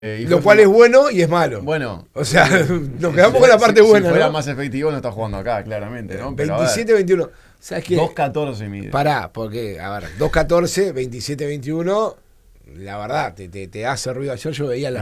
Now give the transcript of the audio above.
Lo cual es bueno y es malo. Bueno. O sea, nos quedamos con la parte buena. Si fuera ¿no? más efectivo no está jugando acá, claramente, ¿no? 27-21. ¿Sabes qué? 2-14 mide. Pará, porque, a ver, 2-14, 27-21, la verdad, te hace ruido. Ayer yo veía las